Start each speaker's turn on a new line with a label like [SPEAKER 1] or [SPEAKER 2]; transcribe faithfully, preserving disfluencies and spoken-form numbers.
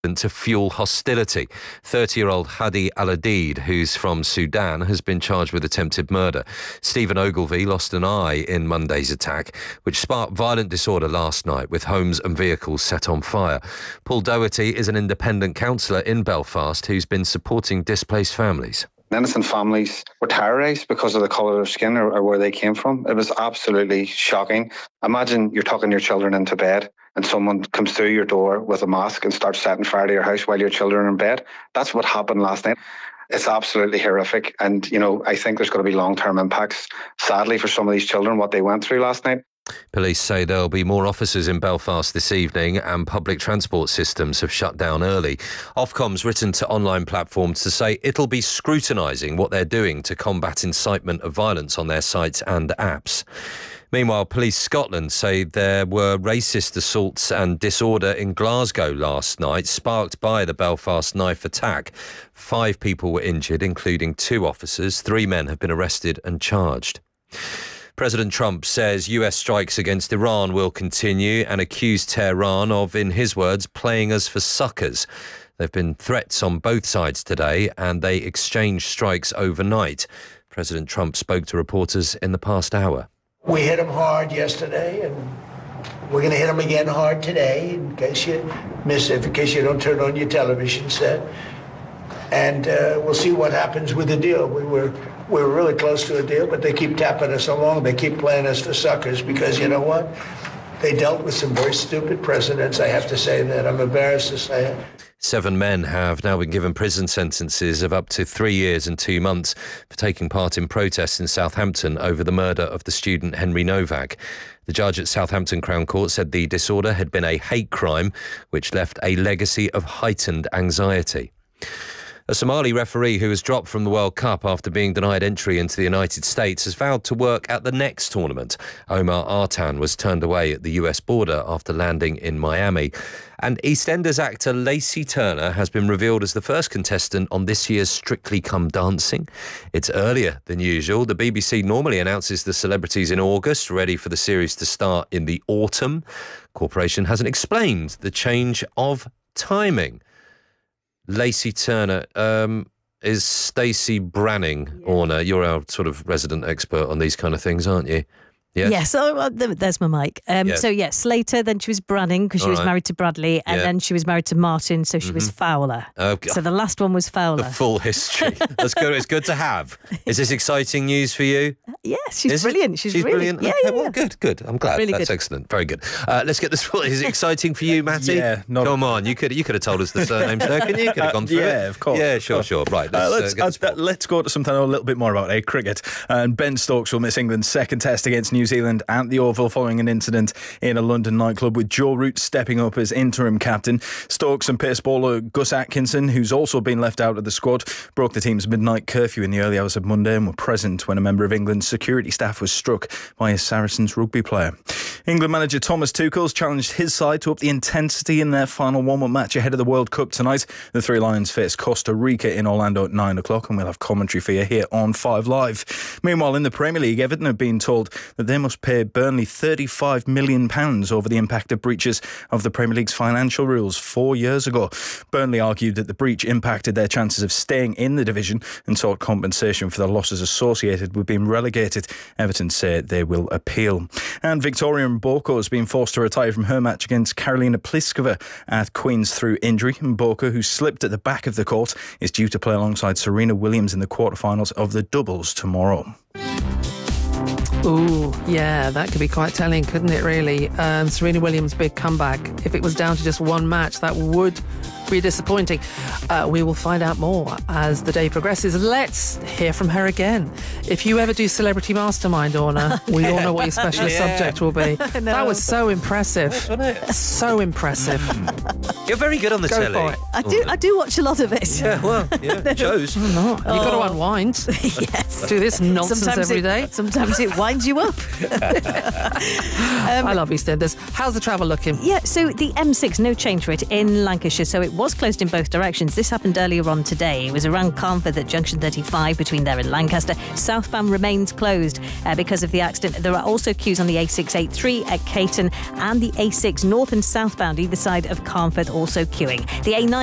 [SPEAKER 1] to fuel hostility. thirty-year-old Hadi Al-Adid, who's from Sudan, has been charged with attempted murder. Stephen Ogilvie lost an eye in Monday's attack, which sparked violent disorder last night with homes and vehicles set on fire. Paul Doherty is an independent councillor in Belfast who's been supporting displaced families.
[SPEAKER 2] Innocent families were terrorised because of the colour of their skin or, or where they came from. It was absolutely shocking. Imagine you're tucking your children into bed and someone comes through your door with a mask and starts setting fire to your house while your children are in bed. That's what happened last night. It's absolutely horrific. And, you know, I think there's going to be long-term impacts, sadly, for some of these children, what they went through last night.
[SPEAKER 1] Police say there'll be more officers in Belfast this evening, and public transport systems have shut down early. Ofcom's written to online platforms to say it'll be scrutinising what they're doing to combat incitement of violence on their sites and apps. Meanwhile, Police Scotland say there were racist assaults and disorder in Glasgow last night, sparked by the Belfast knife attack. Five people were injured, including two officers. Three men have been arrested and charged. President Trump says U S strikes against Iran will continue and accused Tehran of, in his words, playing us for suckers. There have been threats on both sides today, and they exchanged strikes overnight. President Trump spoke to reporters in the past hour.
[SPEAKER 3] We hit them hard yesterday, and we're going to hit them again hard today, in case you miss it, in case you don't turn on your television set. And uh, we'll see what happens with the deal. We were we were really close to a deal, but they keep tapping us along. They keep playing us for suckers because, you know what? They dealt with some very stupid presidents. I have to say that. I'm embarrassed to say it.
[SPEAKER 1] Seven men have now been given prison sentences of up to three years and two months for taking part in protests in Southampton over the murder of the student Henry Novak. The judge at Southampton Crown Court said the disorder had been a hate crime, which left a legacy of heightened anxiety. A Somali referee who was dropped from the World Cup after being denied entry into the United States has vowed to work at the next tournament. Omar Artan was turned away at the U S border after landing in Miami. And EastEnders actor Lacey Turner has been revealed as the first contestant on this year's Strictly Come Dancing. It's earlier than usual. The B B C normally announces the celebrities in August, ready for the series to start in the autumn. Corporation hasn't explained the change of timing. Lacey Turner, um, is Stacey Branning, yeah. Orna, you're our sort of resident expert on these kind of things, aren't you? Yes,
[SPEAKER 4] yeah, so uh, there's my mic. Um, yes. So, yeah, Slater, then she was Branning because she All was right. married to Bradley, and yeah. then she was married to Martin, so she mm-hmm. was Fowler. Oh, so the last one was Fowler.
[SPEAKER 1] The full history. That's good. It's good to have. Is this exciting news for you?
[SPEAKER 4] Yes, yeah, she's Is brilliant. She's,
[SPEAKER 1] she's
[SPEAKER 4] brilliant.
[SPEAKER 1] brilliant.
[SPEAKER 4] Yeah,
[SPEAKER 1] okay,
[SPEAKER 4] yeah,
[SPEAKER 1] well, good, good. I'm glad.
[SPEAKER 4] Really
[SPEAKER 1] That's
[SPEAKER 4] good.
[SPEAKER 1] excellent. Very good. Uh, let's get this. Is it exciting for you, Matty?
[SPEAKER 5] Yeah. Not
[SPEAKER 1] Come on, you could you could have told us the surnames there, couldn't you? You could have gone through
[SPEAKER 5] uh, yeah,
[SPEAKER 1] it.
[SPEAKER 5] of course.
[SPEAKER 1] Yeah, sure, sure. Right,
[SPEAKER 5] let's,
[SPEAKER 1] let's,
[SPEAKER 5] uh,
[SPEAKER 1] uh,
[SPEAKER 5] uh, let's go to something a little bit more about eh, cricket. And Ben Stokes will miss England's second test against New Zealand at the Oval following an incident in a London nightclub, with Joe Root stepping up as interim captain. Stokes and pace bowler Gus Atkinson, who's also been left out of the squad, broke the team's midnight curfew in the early hours of Monday and were present when a member of England's security staff was struck by a Saracens rugby player. England manager Thomas Tuchel's challenged his side to up the intensity in their final warm-up match ahead of the World Cup tonight. The Three Lions face Costa Rica in Orlando at nine o'clock, and we'll have commentary for you here on Five Live. Meanwhile, in the Premier League, Everton have been told that they must pay Burnley thirty-five million pounds over the impact of breaches of the Premier League's financial rules four years ago. Burnley argued that the breach impacted their chances of staying in the division and sought compensation for the losses associated with being relegated. Everton say they will appeal. And Victoria Mboko has been forced to retire from her match against Karolina Pliskova at Queen's through injury. Mboko, who slipped at the back of the court, is due to play alongside Serena Williams in the quarterfinals of the doubles tomorrow.
[SPEAKER 6] Ooh, yeah, that could be quite telling, couldn't it, really? Um, Serena Williams' big comeback. If it was down to just one match, that would be disappointing. Uh, we will find out more as the day progresses. Let's hear from her again. If you ever do Celebrity Mastermind, Orna, we all know what your specialist yeah. subject will be. That was so impressive. Wasn't it? So impressive.
[SPEAKER 1] You're very good on the
[SPEAKER 6] Go
[SPEAKER 1] telly.
[SPEAKER 6] for it.
[SPEAKER 4] I do, I do watch a lot of it.
[SPEAKER 1] Yeah, well, yeah, it shows.
[SPEAKER 6] Oh, no. You've got to unwind.
[SPEAKER 4] Yes.
[SPEAKER 6] Do this nonsense
[SPEAKER 4] sometimes
[SPEAKER 6] every
[SPEAKER 4] it,
[SPEAKER 6] day.
[SPEAKER 4] Sometimes it winds you up.
[SPEAKER 6] um, I love EastEnders. How's the travel looking?
[SPEAKER 4] Yeah, so the M six, no change for it in Lancashire. So it was closed in both directions. This happened earlier on today. It was around Carnforth at junction thirty-five between there and Lancaster. Southbound remains closed uh, because of the accident. There are also queues on the A six eighty-three at Caton and the A six north and southbound either side of Carnforth also queuing. The A nine